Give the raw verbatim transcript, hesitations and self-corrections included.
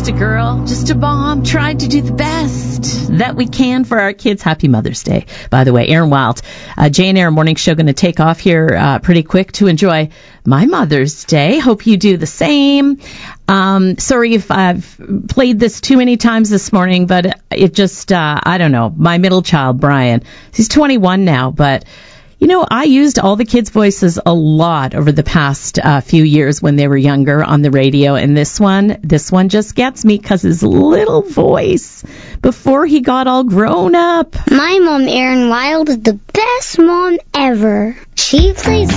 a girl, just a mom, tried to do the best that we can for our kids. Happy Mother's Day, by the way. Aaron Wild, uh, Jay and Aaron Morning Show, going to take off here uh, pretty quick to enjoy my Mother's Day. Hope you do the same. Um, sorry if I've played this too many times this morning, but it just, uh, I don't know. My middle child, Brian, he's twenty-one now, but you know, I used all the kids' voices a lot over the past uh, few years when they were younger on the radio, and this one, this one just gets me because his little voice before he got all grown up. My mom, Erin Wild, is the best mom ever. She plays